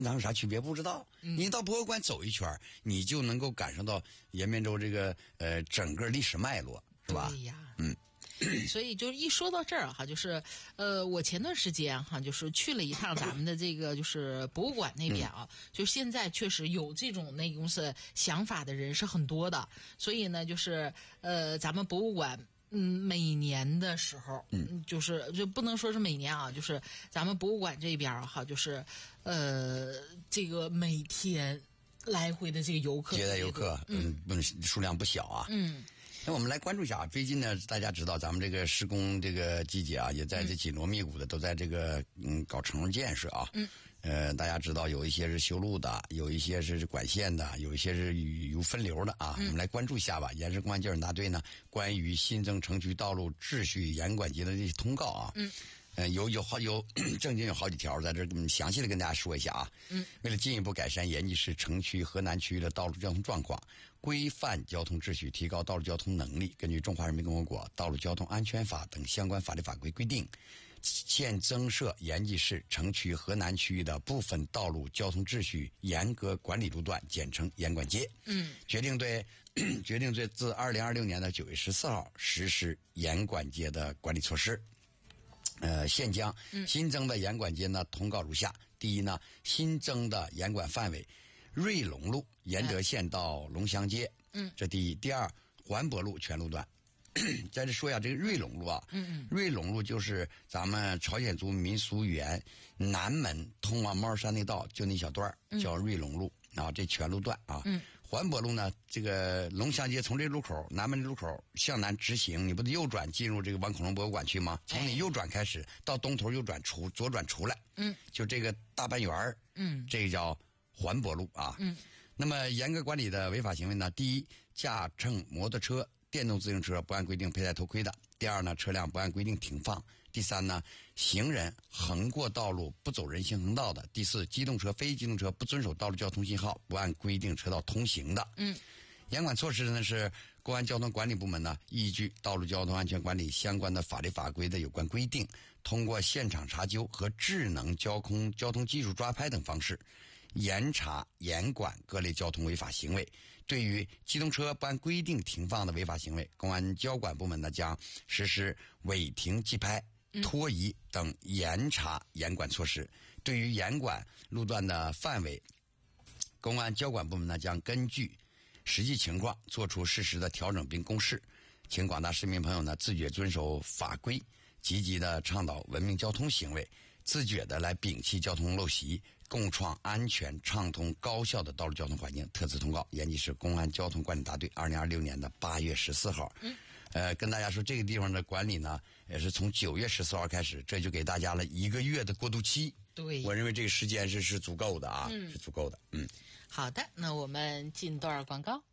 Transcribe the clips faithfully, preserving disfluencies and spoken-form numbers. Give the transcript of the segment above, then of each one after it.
哪有啥区别？不知道。嗯、你到博物馆走一圈，你就能够感受到延边州这个呃整个历史脉络，是吧？ 对呀， 嗯。 所以就是一说到这儿哈，就是呃，我前段时间哈，就是去了一趟咱们的这个就是博物馆那边啊，嗯、就现在确实有这种那种是想法的人是很多的，所以呢，就是呃，咱们博物馆。嗯，每年的时候，嗯，就是就不能说是每年啊，就是咱们博物馆这边哈，就是呃，这个每天来回的这个游客， 接待游客，嗯，嗯数量不小啊，嗯。那我们来关注一下啊，最近呢，大家知道咱们这个施工这个季节啊，也在这紧锣密鼓的都在这个嗯搞城市建设啊。嗯。呃，大家知道有一些是修路的，有一些是管线的，有一些是雨油分流的啊。嗯、我们来关注一下吧。延时公安交警大队呢，关于新增城区道路秩序严管节的这些通告啊。嗯。呃，有有好有正经有好几条，在这儿详细的跟大家说一下啊。嗯，为了进一步改善延吉市城区河南区域的道路交通状况，规范交通秩序，提高道路交通能力，根据《中华人民共和国道路交通安全法》等相关法律法规规定，现增设延吉市城区河南区域的部分道路交通秩序严格管理路段，简称严管街。嗯，决定对决定对自二零二六年的九月十四号实施严管街的管理措施。呃，现将新增的严管街呢通告如下：第一呢，新增的严管范围，瑞龙路延德县到龙祥街，嗯，这第一；第二，环渤路全路段。在这说一下这个瑞龙路啊，嗯嗯，瑞龙路就是咱们朝鲜族民俗语言南门通往猫山那道就那小段叫瑞龙路。啊，这全路段啊，嗯，环渤路呢，这个龙祥街从这路口南门路口向南直行，你不得右转进入这个王孔龙博物馆去吗？从你右转开始，到东头右转出，左转出来，嗯，就这个大半圆嗯，这个叫环渤路啊，嗯，那么严格管理的违法行为呢，第一，驾乘摩托车、电动自行车不按规定佩戴头盔的；第二呢，车辆不按规定停放；第三呢，行人横过道路不走人行横道的；第四，机动车、非机动车不遵守道路交通信号，不按规定车道通行的。嗯，严管措施呢是公安交通管理部门呢依据《道路交通安全管理》相关的法律法规的有关规定，通过现场查究和智能交通交通技术抓拍等方式，严查严管各类交通违法行为。对于机动车不按规定停放的违法行为，公安交管部门呢将实施违停记拍、拖移等严查严管措施。对于严管路段的范围，公安交管部门呢将根据实际情况做出适时的调整并公示。请广大市民朋友呢自觉遵守法规，积极的倡导文明交通行为，自觉的来摒弃交通陋习，共创安全畅通高效的道路交通环境。特此通告，延吉市公安交通管理大队二零二六年的八月十四号。嗯，呃，跟大家说，这个地方的管理呢，也是从九月十四号开始，这就给大家了一个月的过渡期。 对， 我认为这个时间是是足够的啊，嗯、是足够的。嗯， 好的，那我们进段广告。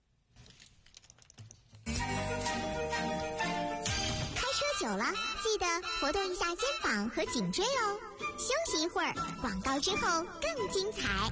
久了，记得活动一下肩膀和颈椎哦。休息一会儿，广告之后更精彩。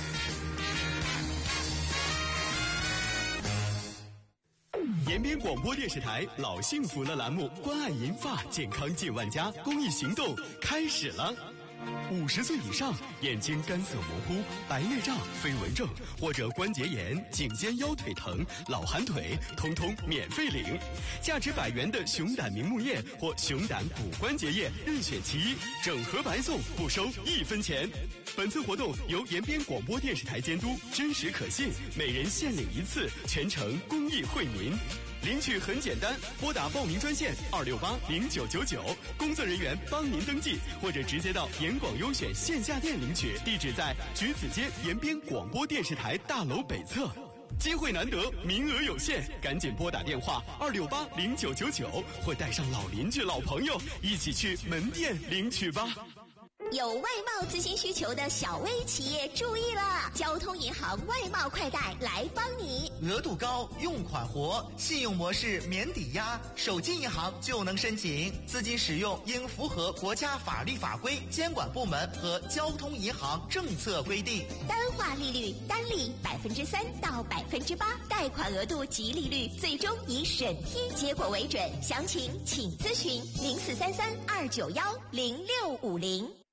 延边广播电视台老幸福了栏目关爱银发健康近万家公益行动开始了。五十岁以上眼睛干涩模糊、白内障、飞蚊症或者关节炎、颈肩腰腿疼、老寒腿，通通免费领。价值百元的熊胆明目液或熊胆骨关节液任选其一，整盒白送，不收一分钱。本次活动由延边广播电视台监督，真实可信，每人限领一次，全程公益惠民。领取很简单，拨打报名专线二六八零九九九，工作人员帮您登记，或者直接到延广优选线下店领取，地址在橘子街延边广播电视台大楼北侧。机会难得，名额有限，赶紧拨打电话二六八零九九九，或带上老邻居、老朋友一起去门店领取吧。 有外贸资金需求的小微企业注意了，交通银行外贸快贷来帮你。 额度高，用款活，信用模式免抵押，手机银行就能申请。资金使用应符合国家法律法规、监管部门和交通银行政策规定。 单化利率单利百分之三到百分之八，贷款额度及利率最终以审批结果为准。详情请咨询零四三三二九幺零六五零。